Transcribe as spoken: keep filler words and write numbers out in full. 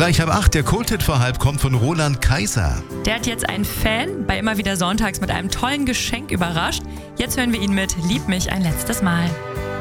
Gleich halb acht, der Kulthit vor halb kommt von Roland Kaiser. Der hat jetzt einen Fan bei Immer wieder sonntags mit einem tollen Geschenk überrascht. Jetzt hören wir ihn mit Lieb mich ein letztes Mal.